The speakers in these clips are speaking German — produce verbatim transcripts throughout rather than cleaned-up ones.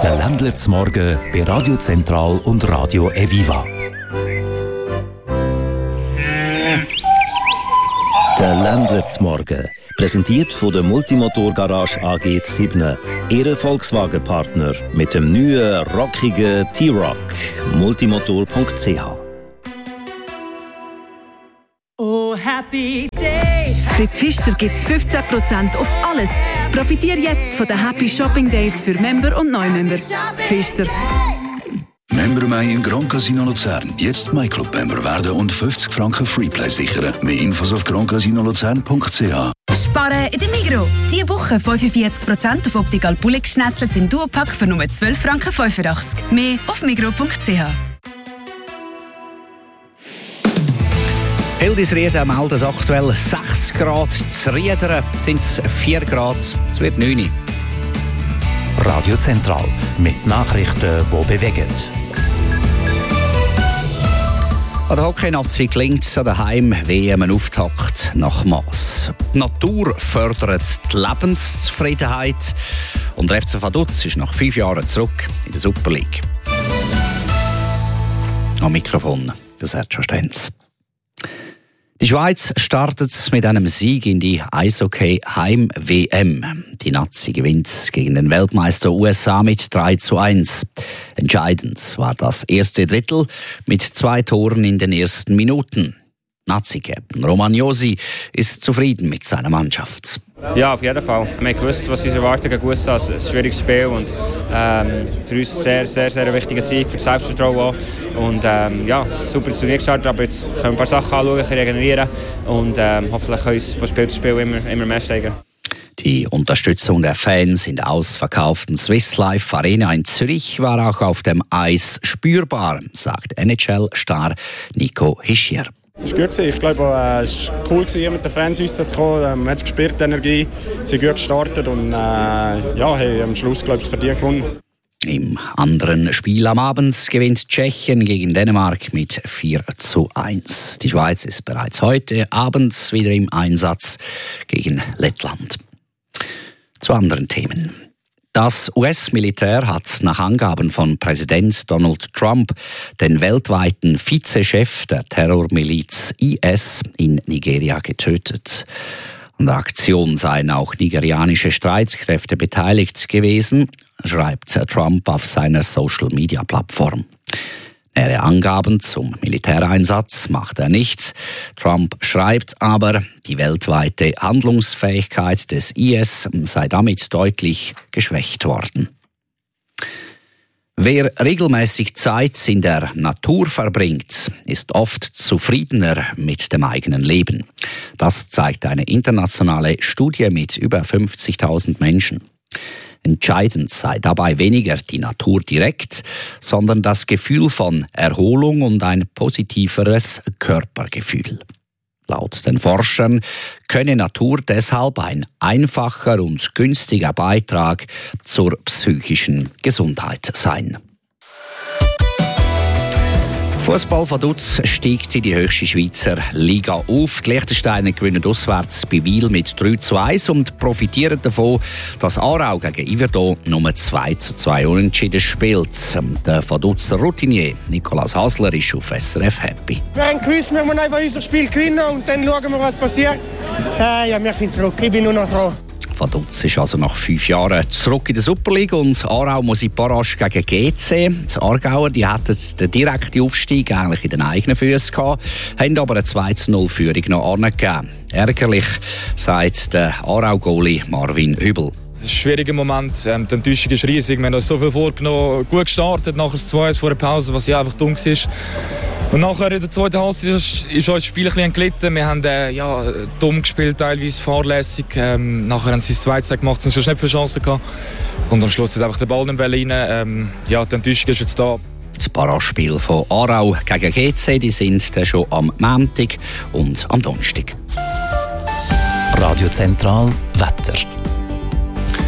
Der Ländler zum Morgen bei Radio Zentral und Radio Eviva. Der Ländler zum Morgen, präsentiert von der Multimotor-Garage A G sieben, Ihr Volkswagen-Partner mit dem neuen, rockigen T-Roc. multimotor punkt c h. Oh, happy day! Bei Pfister gibt es fünfzehn Prozent auf alles. Profitiere jetzt von den Happy Shopping Days für Member und Neumember. Pfister. Member Mai im Grand Casino Luzern. Jetzt MyClub-Member werden und fünfzig Franken Freeplay sichern. Mehr Infos auf grand casino luzern punkt c h. Sparen in der Migros. Diese Woche fünfundvierzig Prozent auf Optical Bullig Schnetzlitz im Duopack für nur zwölf Franken fünfundachtzig. Mehr auf migros punkt c h. Hildisrieden meldet aktuell sechs Grad. Zu Riedern sind es vier Grad. Es wird neun. Radio Zentral mit Nachrichten, die bewegen. An der Hockey-Nazi gelingt es an der Heim-W M ein Auftakt nach Mass. Die Natur fördert die Lebenszufriedenheit und der F C Vaduz ist nach fünf Jahren zurück in der Super League. Am Mikrofon der Sergio Stenz. Die Schweiz startet mit einem Sieg in die Eishockey-Heim-W M. Die Nazi gewinnt gegen den Weltmeister U S A mit drei zu eins. Entscheidend war das erste Drittel mit zwei Toren in den ersten Minuten. Nazi-Captain Roman Josi ist zufrieden mit seiner Mannschaft. Ja, auf jeden Fall. Wir haben gewusst, was unsere Erwartungen gut sind. Es ist ein schwieriges Spiel und ähm, für uns ein sehr, sehr, sehr wichtiger Sieg, für das Selbstvertrauen auch. Und ähm, ja, super Turnier gestartet, aber jetzt können wir ein paar Sachen anschauen, regenerieren und ähm, hoffentlich können wir uns von Spiel zu Spiel immer, immer mehr steigern. Die Unterstützung der Fans in der ausverkauften Swiss Life Arena in Zürich war auch auf dem Eis spürbar, sagt N H L-Star Nico Hischier. Es war gut. Ich glaube, es war cool, mit den Fans rauszukommen. Man hat es gespürt, die Energie. Sie sind gut gestartet und äh, ja, haben am Schluss, glaube ich, verdient gewonnen. Im anderen Spiel am Abend gewinnt Tschechien gegen Dänemark mit vier zu eins. Die Schweiz ist bereits heute Abend wieder im Einsatz gegen Lettland. Zu anderen Themen. Das U S-Militär hat nach Angaben von Präsident Donald Trump den weltweiten Vizechef der Terrormiliz I S in Nigeria getötet. An der Aktion seien auch nigerianische Streitkräfte beteiligt gewesen, schreibt Trump auf seiner Social-Media-Plattform. Nähere Angaben zum Militäreinsatz macht er nicht. Trump schreibt aber, die weltweite Handlungsfähigkeit des I S sei damit deutlich geschwächt worden. Wer regelmäßig Zeit in der Natur verbringt, ist oft zufriedener mit dem eigenen Leben. Das zeigt eine internationale Studie mit über fünfzigtausend Menschen. Entscheidend sei dabei weniger die Natur direkt, sondern das Gefühl von Erholung und ein positiveres Körpergefühl. Laut den Forschern könne Natur deshalb ein einfacher und günstiger Beitrag zur psychischen Gesundheit sein. Fußball Vaduz steigt in die höchste Schweizer Liga auf. Die Liechtensteiner gewinnen auswärts bei Wil mit drei zu eins und profitieren davon, dass Aarau gegen Yverdon nur zwei zu zwei unentschieden spielt. Der Vaduzer Routinier Nicolas Hasler ist auf S R F happy. Wir haben gewusst, wir müssen einfach unser Spiel gewinnen und dann schauen wir, was passiert. Äh, ja, wir sind zurück. Ich bin nur noch froh. Vaduz ist also nach fünf Jahren zurück in der Super League und Aarau muss in Barrage gegen G C. Die Aargauer die hatten den direkten Aufstieg eigentlich in den eigenen Füßen gehabt, haben aber eine zwei zu null Führung noch angegeben. Ärgerlich, sagt der Aarau-Goalie Marvin Hübel. Ein schwieriger Moment, ähm, die Enttäuschung ist riesig. Wir haben uns so viel vorgenommen, gut gestartet, nachher das zwei eins vor der Pause, was ja einfach dumm war. Und nachher in der zweiten Halbzeit ist, ist uns das Spiel ein bisschen entglitten. Wir haben äh, ja, dumm gespielt, teilweise fahrlässig. Ähm, nachher haben sie das zwei zu zwei gemacht, sonst nicht viele Chancen gehabt. Und am Schluss hat einfach der Ball nicht rein. Ähm, ja, die Enttäuschung ist jetzt da. Das Barrage-Spiel von Aarau gegen G C die sind dann schon am Montag und am Donnerstag. Radio Zentral Wetter.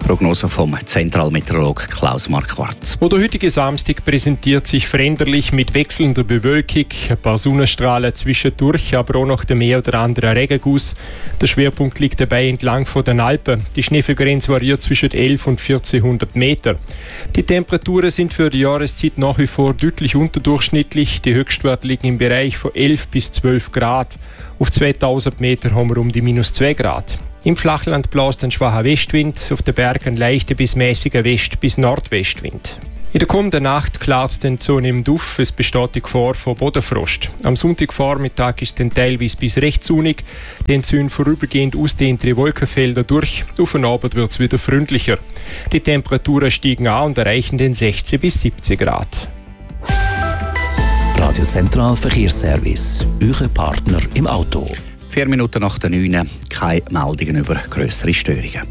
Prognose vom Zentralmeteorolog Klaus Marquardt. Der heutige Samstag präsentiert sich veränderlich mit wechselnder Bewölkung, ein paar Sonnenstrahlen zwischendurch, aber auch noch der mehr oder andere Regenguss. Der Schwerpunkt liegt dabei entlang von den Alpen. Die Schneefallgrenze variiert zwischen elf und vierzehnhundert Meter. Die Temperaturen sind für die Jahreszeit nach wie vor deutlich unterdurchschnittlich. Die Höchstwerte liegen im Bereich von elf bis zwölf Grad. Auf zweitausend Meter haben wir um die minus zwei Grad. Im Flachland bläst ein schwacher Westwind, auf den Bergen ein leichter bis mäßiger West- bis Nordwestwind. In der kommenden Nacht klart es dann zunehmend auf, es besteht die Gefahr von Bodenfrost. Am Sonntagvormittag ist es dann teilweise bis recht sonnig, dann ziehen vorübergehend ausdehntere Wolkenfelder durch, auf den Abend wird es wieder freundlicher. Die Temperaturen steigen an und erreichen den sechzehn bis siebzehn Grad. Radio Zentral Verkehrsservice, euer Partner im Auto. Vier Minuten nach der neun, keine Meldungen über grössere Störungen.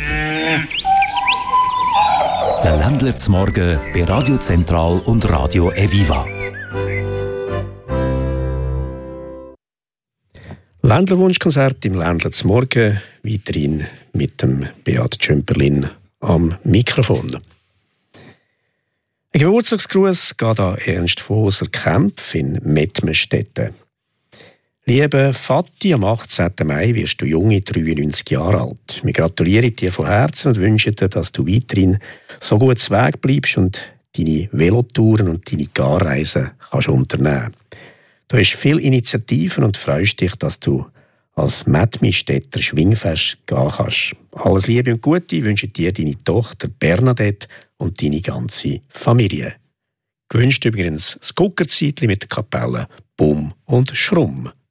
Der Ländler zum Morgen bei Radio Zentral und Radio Eviva. Ländlerwunschkonzert im Ländler zum Morgen, weiterhin mit dem Beat Tschömperlin am Mikrofon. Ein Geburtstagsgruß geht an Ernst Foser Kempf in Mettmerstetten. Liebe Vati, am achtzehnten Mai wirst du junge dreiundneunzig Jahre alt. Wir gratulieren dir von Herzen und wünschen dir, dass du weiterhin so gut zu Weg bleibst und deine Velotouren und deine Garreisen kannst unternehmen. Du hast viele Initiativen und freust dich, dass du als Mettmerstetter Schwingfest gehen kannst. Alles Liebe und Gute wünschen dir deine Tochter Bernadette und deine ganze Familie. Gewünscht übrigens das Guckerzeitli mit der Kapelle Bumm und Schrumm.